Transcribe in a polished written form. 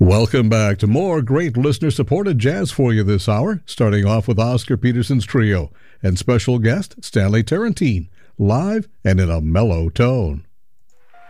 Welcome back to more great listener-supported jazz for you this hour, starting off with Oscar Peterson's Trio and special guest Stanley Tarantine, live and in a mellow tone.